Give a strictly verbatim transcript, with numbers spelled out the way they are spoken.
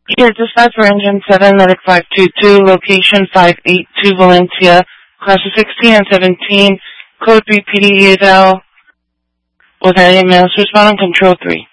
Here, dispatch for engine seven, medic five two two, location five eight two Valencia, classes sixteen and seventeen, code B P D eval, with any males respond on control three.